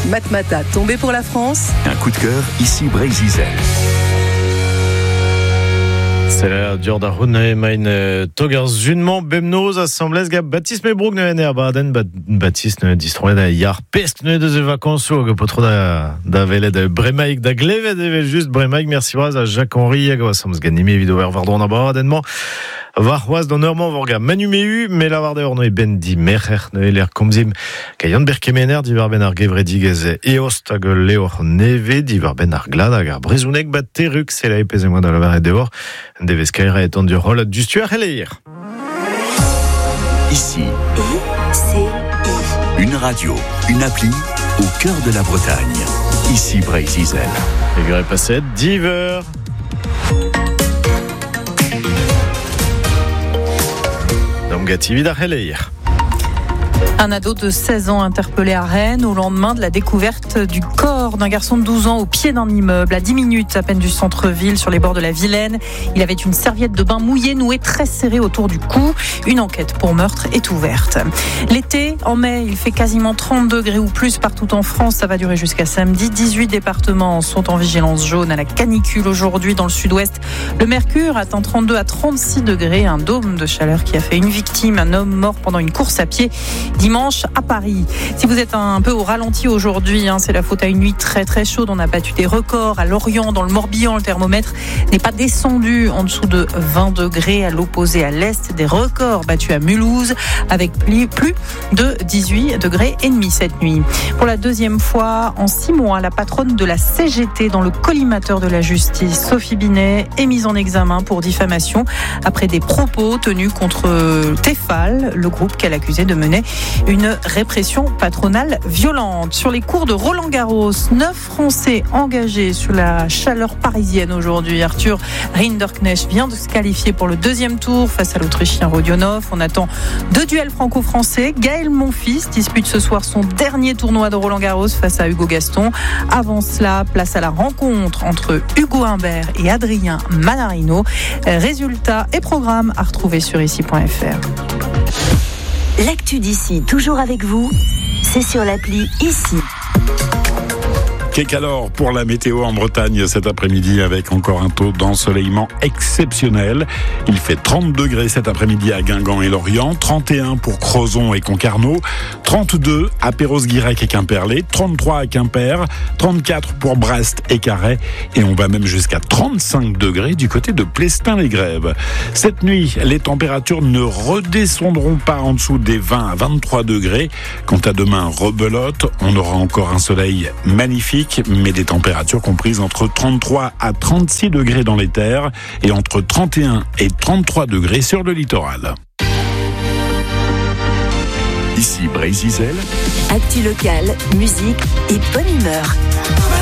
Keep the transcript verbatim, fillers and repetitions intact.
Matmata, tombé pour la France. Un coup de cœur, ici Brésil. C'est la dur da hunne mein toger zunman bemnoz assemblez gab Baptiste Mebrug ne ner baden Baptiste ne distroet da yar pest ne de vacances o potro da da vele de Bremaik da glevet de juste Bremaik merci braz à Jacques Henry a gossams ganimi vido ver vardon na badennement var was dans normand vorga Manu Mehu mais la varde orno e ben di mercher ne ler komzim kayan berkemener di varben ar gevredigez e ostag leor neve di varben ar glad gar brezunek bat teruk c'est la epeze moi dans la var et dehors devez skyra étant du rôle du stuart et Ici, I C I. une radio, une appli au cœur de la Bretagne. Ici Brésil. et gré passé diver. Donc gativi da heleir. Un ado de seize ans interpellé à Rennes au lendemain de la découverte du corps d'un garçon de douze ans au pied d'un immeuble à dix minutes à peine du centre-ville sur les bords de la Vilaine. Il avait une serviette de bain mouillée nouée très serrée autour du cou. Une enquête pour meurtre est ouverte. L'été, en mai, il fait quasiment trente degrés ou plus partout en France. Ça va durer jusqu'à samedi. dix-huit départements sont en vigilance jaune à la canicule aujourd'hui dans le sud-ouest. Le mercure atteint trente-deux à trente-six degrés. Un dôme de chaleur qui a fait une victime, un homme mort pendant une course à pied dimanche à Paris. Si vous êtes un peu au ralenti aujourd'hui, hein, c'est la faute à une nuit très très chaude. On a battu des records à Lorient, dans le Morbihan. Le thermomètre n'est pas descendu en dessous de vingt degrés. À l'opposé, à l'est, des records battus à Mulhouse avec plus de dix-huit degrés et demi cette nuit. Pour la deuxième fois en six mois, la patronne de la C G T dans le collimateur de la justice, Sophie Binet, est mise en examen pour diffamation après des propos tenus contre Tefal, le groupe qu'elle accusait de mener une répression patronale violente. Sur les cours de Roland-Garros, neuf Français engagés sur la chaleur parisienne aujourd'hui. Arthur Rinderknecht vient de se qualifier pour le deuxième tour face à l'Autrichien Rodionov. On attend deux duels franco-français. Gaël Monfils dispute ce soir son dernier tournoi de Roland-Garros face à Hugo Gaston. Avant cela, place à la rencontre entre Hugo Humbert et Adrien Manarino. Résultats et programmes à retrouver sur ici point f r. L'actu d'ici, toujours avec vous, c'est sur l'appli Ici. Qu'est-ce pour la météo en Bretagne cet après-midi avec encore un taux d'ensoleillement exceptionnel. Il fait trente degrés cet après-midi à Guingamp et Lorient, trente et un pour Crozon et Concarneau, trente-deux à Perros-Guirec et Quimperlé, trente-trois à Quimper, trente-quatre pour Brest et Carhaix et on va même jusqu'à trente-cinq degrés du côté de Plestin-les-Grèves. Cette nuit, les températures ne redescendront pas en dessous des vingt à vingt-trois degrés. Quant à demain, rebelote, on aura encore un soleil magnifique, mais des températures comprises entre trente-trois à trente-six degrés dans les terres et entre trente et un et trente-trois degrés sur le littoral. Ici Brésil. Actu locale, musique et bonne humeur.